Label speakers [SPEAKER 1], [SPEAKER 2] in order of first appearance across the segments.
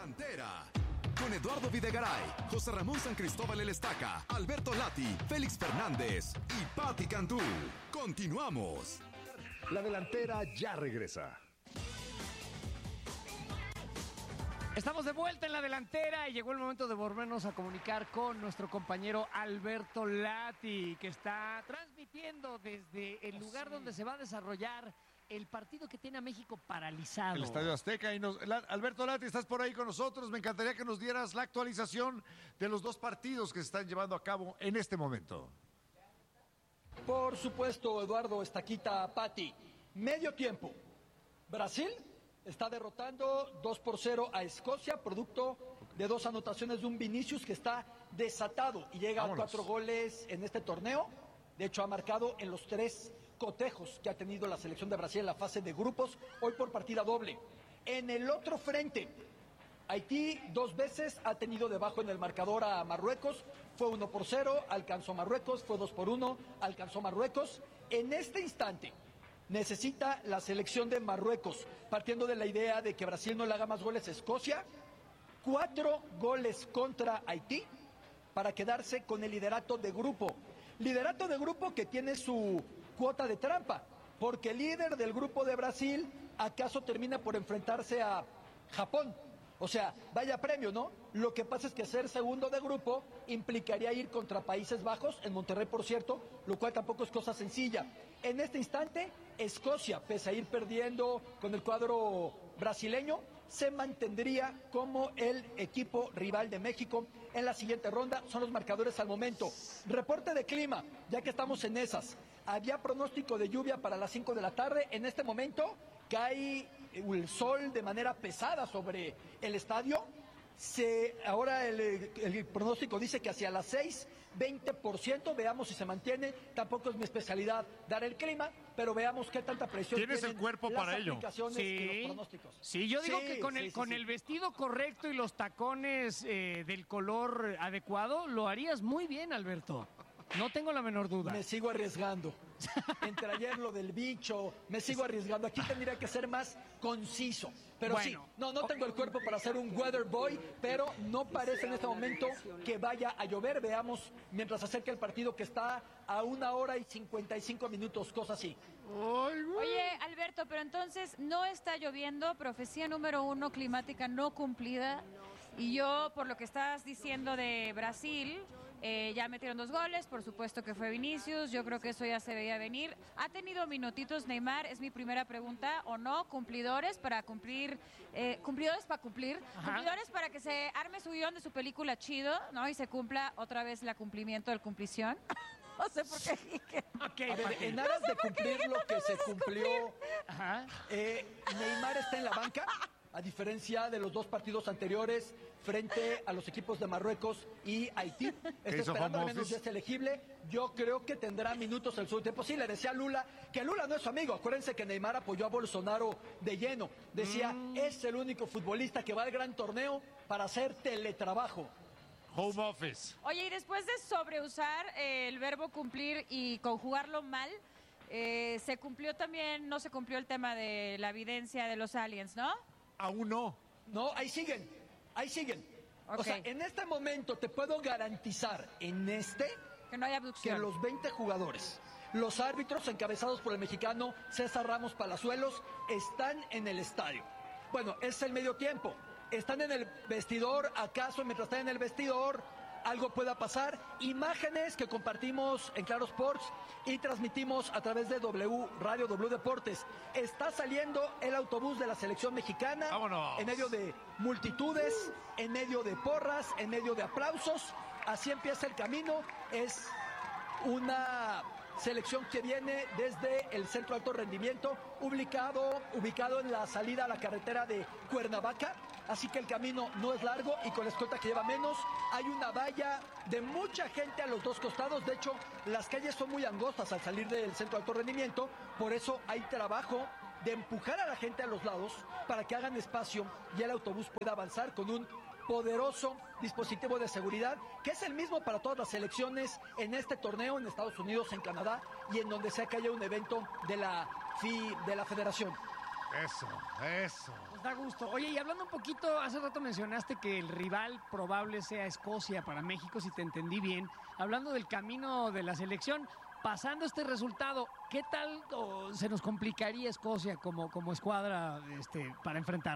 [SPEAKER 1] delantera. Con Eduardo Videgaray, José Ramón San Cristóbal El Estaca, Alberto Lati, Félix Fernández y Pati Cantú. Continuamos.
[SPEAKER 2] La delantera ya regresa.
[SPEAKER 3] Estamos de vuelta en la delantera y llegó el momento de volvernos a comunicar con nuestro compañero Alberto Lati, que está transmitiendo desde el lugar donde se va a desarrollar el partido que tiene a México paralizado.
[SPEAKER 4] El Estadio Azteca. Alberto Lati, estás por ahí con nosotros. Me encantaría que nos dieras la actualización de los dos partidos que se están llevando a cabo en este momento.
[SPEAKER 5] Por supuesto, Eduardo, Estaquita, Pati. Medio tiempo. Brasil está derrotando 2-0 a Escocia, producto de 2 anotaciones de un Vinicius que está desatado y llega a 4 goles en este torneo. De hecho, ha marcado en los 3 cotejos que ha tenido la selección de Brasil en la fase de grupos, hoy por partida doble. En el otro frente, Haití 2 veces ha tenido debajo en el marcador a Marruecos. Fue 1-0, alcanzó Marruecos, fue 2-1, alcanzó Marruecos. En este instante necesita la selección de Marruecos, partiendo de la idea de que Brasil no le haga más goles a Escocia, 4 goles contra Haití para quedarse con el liderato de grupo. Liderato de grupo que tiene su cuota de trampa, porque el líder del grupo de Brasil acaso termina por enfrentarse a Japón. O sea, vaya premio, ¿no? Lo que pasa es que ser segundo de grupo implicaría ir contra Países Bajos, en Monterrey, por cierto, lo cual tampoco es cosa sencilla. En este instante, Escocia, pese a ir perdiendo con el cuadro brasileño, se mantendría como el equipo rival de México en la siguiente ronda. Son los marcadores al momento. Reporte de clima, ya que estamos en esas. Había pronóstico de lluvia para las 5 de la tarde. En este momento cae el sol de manera pesada sobre el estadio. Ahora el pronóstico dice que hacia las 6, 20%, veamos si se mantiene. Tampoco es mi especialidad dar el clima, pero veamos qué tanta presión
[SPEAKER 4] ¿Tienes el cuerpo para ello?
[SPEAKER 3] Sí,
[SPEAKER 5] los pronósticos.
[SPEAKER 3] Sí, yo digo que con el vestido correcto y los tacones del color adecuado, lo harías muy bien, Alberto. No tengo la menor duda.
[SPEAKER 5] Me sigo arriesgando. Entre ayer lo del bicho, me sigo arriesgando. Aquí tendría que ser más conciso. Pero bueno, sí, no tengo el cuerpo para ser un weather boy, pero no parece en este momento que vaya a llover. Veamos mientras acerca el partido, que está a 1 hora y 55 minutos, cosa así.
[SPEAKER 6] Oye, Alberto, pero entonces no está lloviendo, profecía número 1 climática no cumplida. Y yo, por lo que estás diciendo de Brasil, ya metieron 2 goles, por supuesto que fue Vinicius, yo creo que eso ya se veía venir. ¿Ha tenido minutitos Neymar? Es mi primera pregunta, ¿o no? ¿Cumplidores para cumplir? ¿Cumplidores para cumplir? Ajá. ¿Cumplidores para que se arme su guión de su película chido, ¿no? Y se cumpla otra vez el cumplimiento del cumplición. No sé por qué dije.
[SPEAKER 5] Okay, a ver, en aras de cumplir lo que se cumplió, Neymar está en la banca. A diferencia de los 2 partidos anteriores frente a los equipos de Marruecos y Haití. Está esperando, al menos ya es elegible. Yo creo que tendrá minutos el segundo tiempo. Sí, le decía a Lula que Lula no es su amigo. Acuérdense que Neymar apoyó a Bolsonaro de lleno. Decía, es el único futbolista que va al gran torneo para hacer teletrabajo.
[SPEAKER 4] Home office.
[SPEAKER 6] Oye, y después de sobreusar el verbo cumplir y conjugarlo mal, se cumplió también, no se cumplió el tema de la evidencia de los aliens, ¿no?
[SPEAKER 4] Aún no.
[SPEAKER 5] No, ahí siguen. Okay. O sea, en este momento te puedo garantizar,
[SPEAKER 6] que no hay abducción,
[SPEAKER 5] que los 20 jugadores, los árbitros encabezados por el mexicano César Ramos Palazuelos, están en el estadio. Bueno, es el medio tiempo. Están en el vestidor. ¿Acaso mientras están en el vestidor algo pueda pasar? Imágenes que compartimos en Claro Sports y transmitimos a través de W Radio, W Deportes. Está saliendo el autobús de la selección mexicana.
[SPEAKER 4] ¡Vámonos!
[SPEAKER 5] En medio de multitudes, en medio de porras, en medio de aplausos. Así empieza el camino. Es una selección que viene desde el Centro Alto Rendimiento, ubicado en la salida a la carretera de Cuernavaca. Así que el camino no es largo y con la escolta que lleva menos. Hay una valla de mucha gente a los 2 costados. De hecho, las calles son muy angostas al salir del Centro de Alto Rendimiento. Por eso hay trabajo de empujar a la gente a los lados para que hagan espacio y el autobús pueda avanzar con un poderoso dispositivo de seguridad, que es el mismo para todas las selecciones en este torneo, en Estados Unidos, en Canadá y en donde sea que haya un evento de la federación.
[SPEAKER 4] Eso.
[SPEAKER 3] Nos da gusto. Oye, y hablando un poquito, hace rato mencionaste que el rival probable sea Escocia para México, si te entendí bien. Hablando del camino de la selección, pasando este resultado, ¿qué tal se nos complicaría Escocia como escuadra para enfrentar?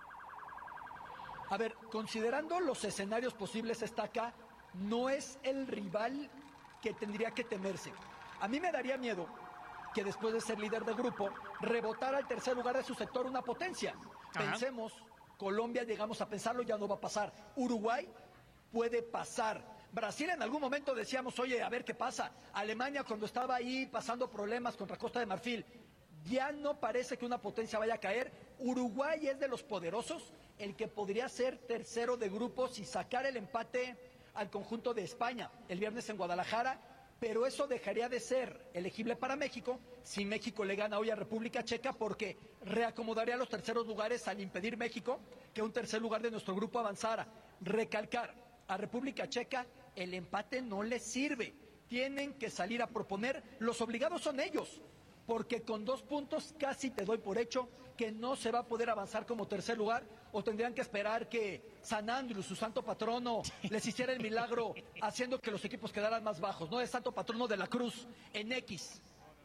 [SPEAKER 5] A ver, considerando los escenarios posibles, esta acá no es el rival que tendría que temerse. A mí me daría miedo que después de ser líder de grupo, rebotara al tercer lugar de su sector una potencia.
[SPEAKER 3] Ajá.
[SPEAKER 5] Pensemos, Colombia, llegamos a pensarlo, ya no va a pasar. Uruguay puede pasar. Brasil en algún momento decíamos, oye, a ver qué pasa. Alemania cuando estaba ahí pasando problemas contra Costa de Marfil, ya no parece que una potencia vaya a caer. Uruguay es de los poderosos, el que podría ser tercero de grupos y sacar el empate al conjunto de España el viernes en Guadalajara, pero eso dejaría de ser elegible para México si México le gana hoy a República Checa, porque reacomodaría los terceros lugares al impedir México que un tercer lugar de nuestro grupo avanzara. Recalcar, a República Checa el empate no les sirve, tienen que salir a proponer, los obligados son ellos, porque con 2 puntos casi te doy por hecho que no se va a poder avanzar como tercer lugar, o tendrían que esperar que San Andrew, su santo patrono, les hiciera el milagro haciendo que los equipos quedaran más bajos, ¿no? Es santo patrono de la Cruz en X.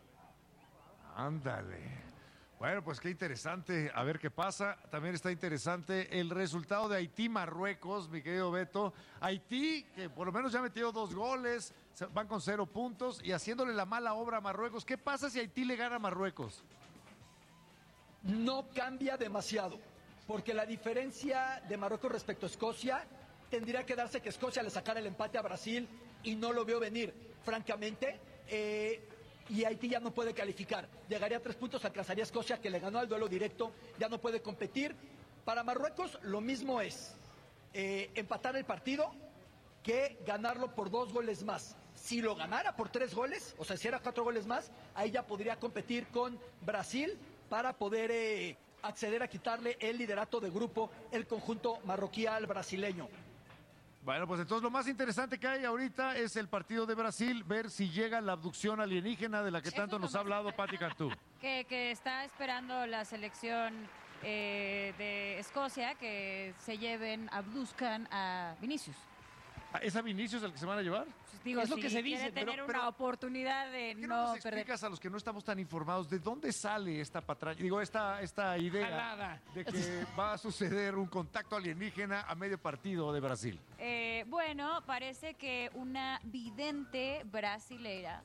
[SPEAKER 4] Ándale. Bueno, pues qué interesante, a ver qué pasa. También está interesante el resultado de Haití-Marruecos, mi querido Beto. Haití, que por lo menos ya metió 2 goles, van con 0 puntos y haciéndole la mala obra a Marruecos. ¿Qué pasa si Haití le gana a Marruecos?
[SPEAKER 5] No cambia demasiado, porque la diferencia de Marruecos respecto a Escocia tendría que darse que Escocia le sacara el empate a Brasil y no lo veo venir, francamente. Y Haití ya no puede calificar. Llegaría a 3 puntos, alcanzaría a Escocia, que le ganó al duelo directo, ya no puede competir. Para Marruecos lo mismo es empatar el partido que ganarlo por 2 goles más. Si lo ganara por 3 goles, o sea, si era 4 goles más, ahí ya podría competir con Brasil para poder acceder a quitarle el liderato de grupo el conjunto marroquí al brasileño.
[SPEAKER 4] Bueno, pues entonces lo más interesante que hay ahorita es el partido de Brasil, ver si llega la abducción alienígena de la que tanto nos ha hablado Pati Cantú.
[SPEAKER 6] Que está esperando la selección de Escocia, que se abduzcan a Vinicius.
[SPEAKER 4] ¿Es a Vinicius el que se van a llevar?
[SPEAKER 6] Pues digo,
[SPEAKER 3] Es lo
[SPEAKER 6] si
[SPEAKER 3] que se dice,
[SPEAKER 6] quiere tener
[SPEAKER 4] pero-
[SPEAKER 6] una oportunidad de
[SPEAKER 4] ¿Por qué
[SPEAKER 6] no
[SPEAKER 4] no nos
[SPEAKER 6] perder.
[SPEAKER 4] explicas a los que no estamos tan informados de dónde sale esta patraña? Digo, esta idea
[SPEAKER 3] Jalada.
[SPEAKER 4] de que va a suceder un contacto alienígena a medio partido de Brasil.
[SPEAKER 6] Bueno, parece que una vidente brasilera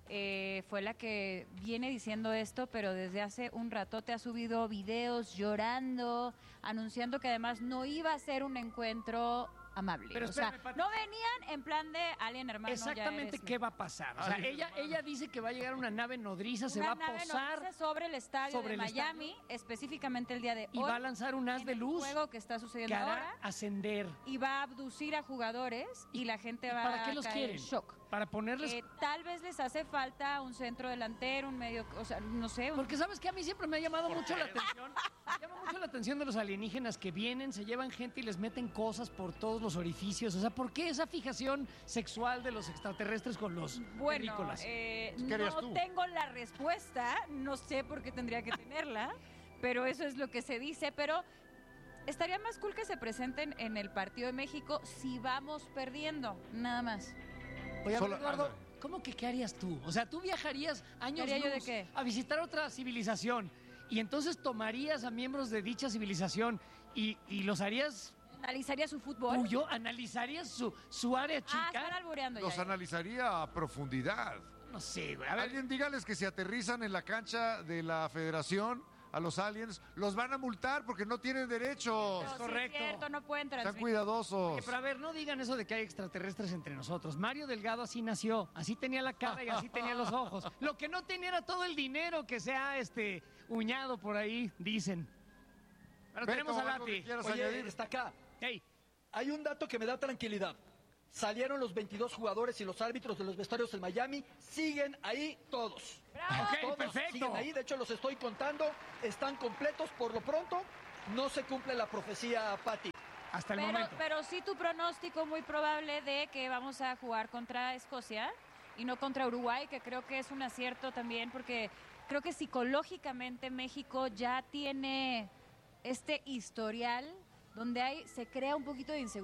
[SPEAKER 6] fue la que viene diciendo esto, pero desde hace un ratote ha subido videos llorando, anunciando que además no iba a ser un encuentro amable.
[SPEAKER 3] Pero
[SPEAKER 6] o sea,
[SPEAKER 3] espérame, Pati.
[SPEAKER 6] no venían en plan de alien hermano. ya
[SPEAKER 3] Exactamente
[SPEAKER 6] eres
[SPEAKER 3] qué va a pasar. O sea, ella dice que va a llegar una nave nodriza, se va a
[SPEAKER 6] una nave
[SPEAKER 3] posar
[SPEAKER 6] nodriza sobre el estadio
[SPEAKER 3] sobre
[SPEAKER 6] de
[SPEAKER 3] el
[SPEAKER 6] Miami, específicamente el día de
[SPEAKER 3] y
[SPEAKER 6] hoy.
[SPEAKER 3] va a lanzar un haz
[SPEAKER 6] en
[SPEAKER 3] de
[SPEAKER 6] el
[SPEAKER 3] luz
[SPEAKER 6] juego que está
[SPEAKER 3] que
[SPEAKER 6] sucediendo
[SPEAKER 3] hará
[SPEAKER 6] ahora,
[SPEAKER 3] ascender.
[SPEAKER 6] y va a abducir a jugadores y la gente va
[SPEAKER 3] ¿Para qué
[SPEAKER 6] a
[SPEAKER 3] los
[SPEAKER 6] caer
[SPEAKER 3] quieren?
[SPEAKER 6] en shock.
[SPEAKER 3] Para ponerles...
[SPEAKER 6] Tal vez les hace falta un centro delantero, un medio, o sea, no sé.
[SPEAKER 3] Porque sabes que a mí siempre me ha llamado mucho la atención. Me llama mucho la atención de los alienígenas que vienen, se llevan gente y les meten cosas por todos los orificios. O sea, ¿por qué esa fijación sexual de los extraterrestres con los
[SPEAKER 6] Bueno,
[SPEAKER 3] terrícolas?
[SPEAKER 4] ¿Qué harías
[SPEAKER 6] no
[SPEAKER 4] tú?
[SPEAKER 6] tengo la respuesta, no sé por qué tendría que tenerla, pero eso es lo que se dice, pero estaría más cool que se presenten en el partido de México si vamos perdiendo, nada más.
[SPEAKER 3] Oye, a ver,
[SPEAKER 4] Solo-
[SPEAKER 3] Eduardo,
[SPEAKER 4] ándale.
[SPEAKER 3] ¿cómo que qué harías tú? O sea, tú viajarías años
[SPEAKER 6] ¿Qué haría yo de
[SPEAKER 3] luz
[SPEAKER 6] qué?
[SPEAKER 3] a visitar otra civilización y entonces tomarías a miembros de dicha civilización y los harías
[SPEAKER 6] ¿Analizaría su fútbol?
[SPEAKER 3] tuyo, analizarías su área
[SPEAKER 6] están
[SPEAKER 3] chica.
[SPEAKER 6] albureando
[SPEAKER 4] Los
[SPEAKER 6] ya.
[SPEAKER 4] analizaría a profundidad.
[SPEAKER 3] No sé, güey. A ver,
[SPEAKER 4] Alguien dígales que si aterrizan en la cancha de la Federación a los aliens, los van a multar porque no tienen derechos.
[SPEAKER 6] No, sí,
[SPEAKER 3] correcto.
[SPEAKER 6] es cierto, no pueden
[SPEAKER 4] Sean
[SPEAKER 6] transmitir.
[SPEAKER 4] cuidadosos.
[SPEAKER 3] pero a ver, no digan eso de que hay extraterrestres entre nosotros. Mario Delgado así nació, así tenía la cara y así tenía los ojos. Lo que no tenía era todo el dinero que se ha uñado por ahí, dicen. Pero
[SPEAKER 4] Beto,
[SPEAKER 3] tenemos a
[SPEAKER 4] algo que
[SPEAKER 3] Lati.
[SPEAKER 4] quieras
[SPEAKER 5] Oye,
[SPEAKER 4] añadir.
[SPEAKER 5] está acá.
[SPEAKER 3] Hey,
[SPEAKER 5] Hay un dato que me da tranquilidad. Salieron los 22 jugadores y los árbitros de los vestuarios en Miami. Siguen ahí todos.
[SPEAKER 6] ¡Bravo!
[SPEAKER 3] ok,
[SPEAKER 5] Todos
[SPEAKER 3] perfecto.
[SPEAKER 5] siguen ahí. De hecho, los estoy contando. Están completos. Por lo pronto, no se cumple la profecía, Pati.
[SPEAKER 3] Hasta el momento.
[SPEAKER 6] Pero sí tu pronóstico muy probable de que vamos a jugar contra Escocia y no contra Uruguay, que creo que es un acierto también porque creo que psicológicamente México ya tiene este historial donde se crea un poquito de inseguridad